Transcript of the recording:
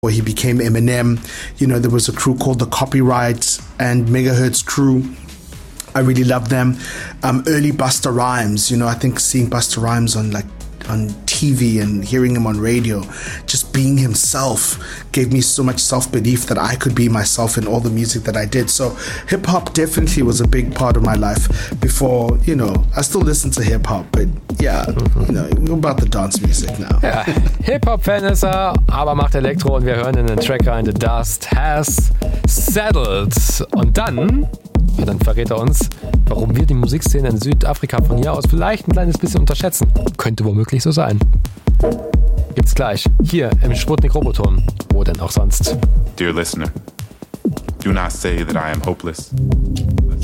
Or he became Eminem. You know, there was a crew called the Copyright and Megahertz crew. I really loved them. Early Busta Rhymes, you know, I think seeing Busta Rhymes on TV and hearing him on radio, just being himself gave me so much self-belief that I could be myself in all the music that I did. So hip-hop definitely was a big part of my life before, you know, I still listen to hip-hop, but yeah, you know, we're about the dance music now. Ja, Hip-Hop-Fan ist er, aber macht Elektro und wir hören in den Track rein, The Dust Has Settled. Und dann verrät er uns, warum wir die Musikszene in Südafrika von hier aus vielleicht ein kleines bisschen unterschätzen. Könnte womöglich so sein. Gibt's gleich, hier im Sputnik Roboton. Wo denn auch sonst? Dear listener, do not say that I am hopeless.